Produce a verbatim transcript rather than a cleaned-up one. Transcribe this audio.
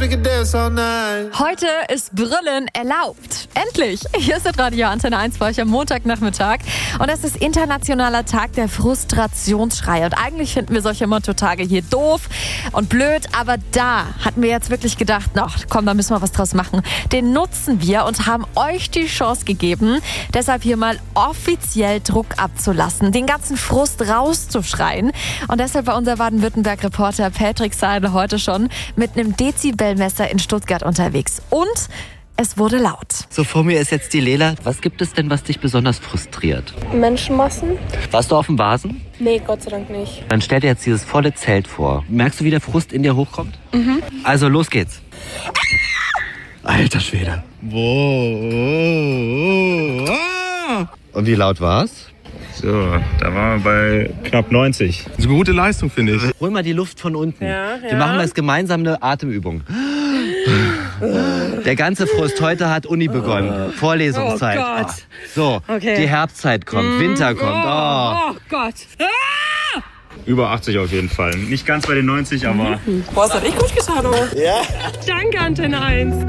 we could dance all night. Heute ist Brüllen erlaubt. Endlich! Hier ist das Radio Antenne eins bei euch am Montagnachmittag. Und es ist internationaler Tag der Frustrationsschreie. Und eigentlich finden wir solche Motto-Tage hier doof und blöd. Aber da hatten wir jetzt wirklich gedacht, na, komm, da müssen wir was draus machen. Den nutzen wir und haben euch die Chance gegeben, deshalb hier mal offiziell Druck abzulassen, den ganzen Frust rauszuschreien. Und deshalb war unser Baden-Württemberg-Reporter Patrick Seidel heute schon mit einem Dezibelmesser in Stuttgart unterwegs. Und es wurde laut. So, vor mir ist jetzt die Lela. Was gibt es denn, was dich besonders frustriert? Menschenmassen? Warst du auf dem Vasen? Nee, Gott sei Dank nicht. Dann stell dir jetzt dieses volle Zelt vor. Merkst du, wie der Frust in dir hochkommt? Mhm. Also, los geht's. Alter Schwede. Wow. Und wie laut war's? So, da waren wir bei knapp neunzig. So eine gute Leistung, finde ich. Hol mal die Luft von unten. Ja, ja. Wir machen jetzt gemeinsam eine Atemübung. Der ganze Frust, heute hat Uni begonnen. Vorlesungszeit. Oh Gott. So, Okay. die Herbstzeit kommt, Winter kommt. Oh. Oh Gott. Ah! Über achtzig auf jeden Fall. Nicht ganz bei den neunzig, aber... Boah, das hat echt gut getan, oh. Ja. Danke, Antenne eins.